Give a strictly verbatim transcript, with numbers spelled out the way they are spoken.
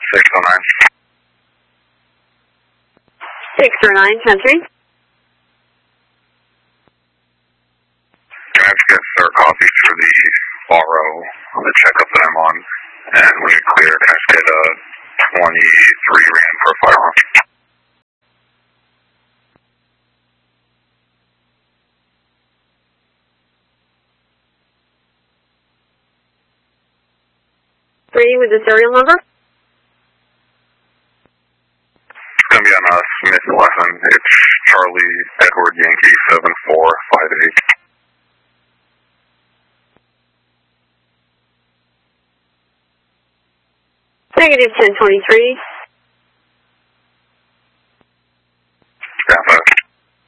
six oh nine. six oh nine, country. Can I have to get sir copies for the R O on the checkup that I'm on? And when you clear, can I just get a twenty-three random profile on? Three with the serial number? It's going to be on a Smith eleven. It's Charlie Edward Yankee seven four five eight. Negative ten twenty-three.